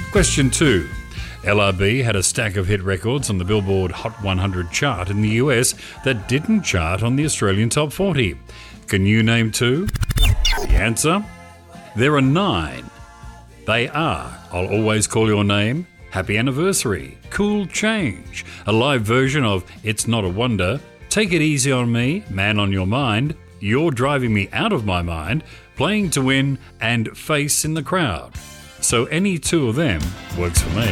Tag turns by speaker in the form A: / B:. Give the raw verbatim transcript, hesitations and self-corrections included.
A: Question two. L R B had a stack of hit records on the Billboard Hot one hundred chart in the U S that didn't chart on the Australian Top forty. Can you name two? The answer? There are nine. They are I'll Always Call Your Name, Happy Anniversary, Cool Change, a live version of It's Not a Wonder, Take It Easy on Me, Man on Your Mind, You're Driving Me Out of My Mind, Playing to Win, and Face in the Crowd. So any two of them works for me.